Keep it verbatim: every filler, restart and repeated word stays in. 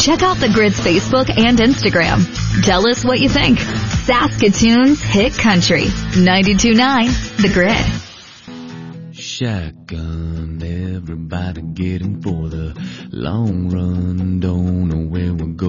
Check out The Grid's Facebook and Instagram. Tell us what you think. Saskatoon's Hit Country. ninety-two point nine The Grid. Shotgun, everybody getting for the long run. Don't know where we're